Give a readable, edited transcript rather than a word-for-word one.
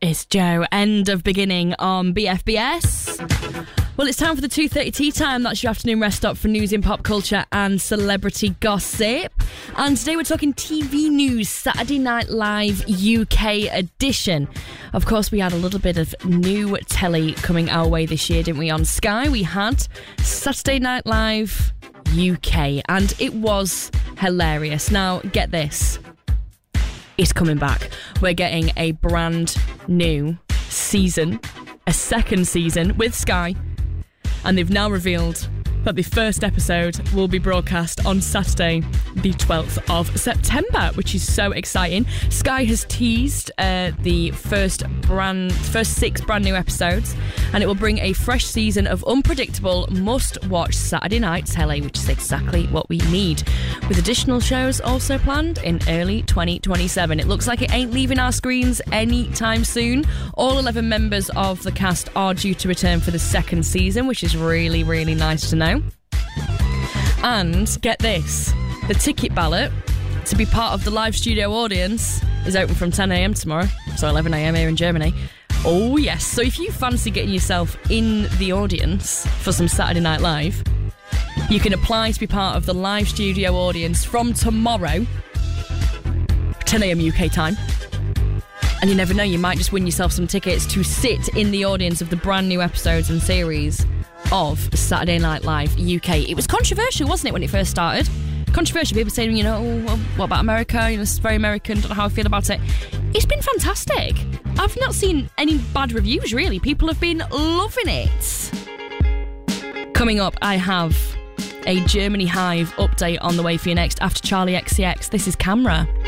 It's Joe, end of beginning on BFBS. Well, it's time for the 2:30 tea time. That's your afternoon rest stop for news in pop culture and celebrity gossip. And today we're talking TV news, Saturday Night Live UK edition. Of course, we had a little bit of new telly coming our way this year, didn't we? On Sky, we had Saturday Night Live UK, and it was hilarious. Now, get this. It's coming back. We're getting a brand new season, a second season with Sky. And they've now revealed that the first episode will be broadcast on Saturday, the 12th of September, which is so exciting. Sky has teased the first 6 brand new episodes, and it will bring a fresh season of unpredictable, must-watch Saturday night telly, which is exactly what we need, with additional shows also planned in early 2027. It looks like it ain't leaving our screens anytime soon. All 11 members of the cast are due to return for the second season, which is really, really nice to know. And get this, the ticket ballot to be part of the live studio audience is open from 10 a.m. tomorrow, so 11 a.m. here in Germany. Oh yes, so if you fancy getting yourself in the audience for some Saturday Night Live, you can apply to be part of the live studio audience from tomorrow, 10 a.m. UK time. And you never know, you might just win yourself some tickets to sit in the audience of the brand new episodes and series of Saturday Night Live UK. It was controversial, wasn't it, when it first started? Controversial, people saying, well, what about America? It's very American, don't know how I feel about it. It's been fantastic. I've not seen any bad reviews, really. People have been loving it. Coming up, I have a Germany Hive update on the way for you next after Charlie XCX. This is Camera.